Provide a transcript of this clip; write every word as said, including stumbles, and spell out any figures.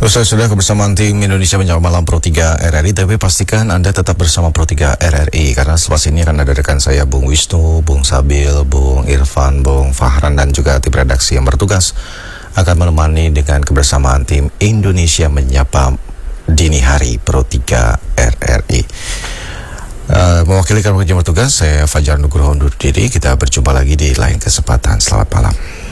Usai sudah kebersamaan tim Indonesia Menyapa Malam Pro tiga R R I, tapi pastikan Anda tetap bersama Pro tiga R R I karena selepas ini akan ada rekan saya Bung Wisnu, Bung Sabil, Bung Irfan, Bung Fahran dan juga tim redaksi yang bertugas akan menemani dengan kebersamaan tim Indonesia Menyapa dini hari Pro tiga R R I. Uh, mewakili kami bertugas, saya Fajar Nugroho undur diri. Kita berjumpa lagi di lain kesempatan. Selamat malam.